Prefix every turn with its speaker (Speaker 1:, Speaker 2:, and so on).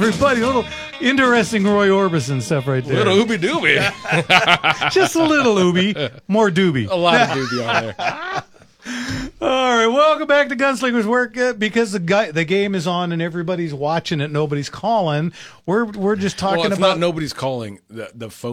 Speaker 1: everybody. A little interesting Roy Orbison stuff right there.
Speaker 2: Little ooby dooby.
Speaker 1: Just a little ooby. More doobie.
Speaker 2: A lot of doobie on there.
Speaker 1: All right, welcome back to Gunslingers Work. Because the game is on and everybody's watching it, nobody's calling. We're just talking
Speaker 2: Well, it's
Speaker 1: about
Speaker 2: not nobody's calling. The phone